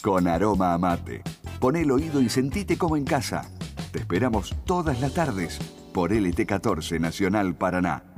con aroma a mate. Pon el oído y sentite como en casa. Te esperamos todas las tardes por LT14 Nacional Paraná.